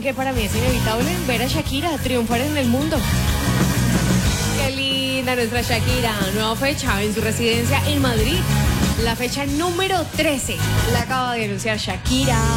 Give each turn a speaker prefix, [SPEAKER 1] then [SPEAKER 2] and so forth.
[SPEAKER 1] que para mí es inevitable ver a Shakira triunfar en el mundo. Qué linda nuestra Shakira. Nueva fecha en su residencia en Madrid. La fecha número 13 la acaba de anunciar Shakira.